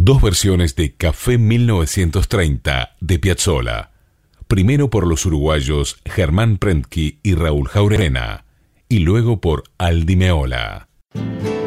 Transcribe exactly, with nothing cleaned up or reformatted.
Dos versiones de Café mil novecientos treinta de Piazzolla. Primero por los uruguayos Germán Prentke y Raúl Jaurena, y luego por Aldi Meola.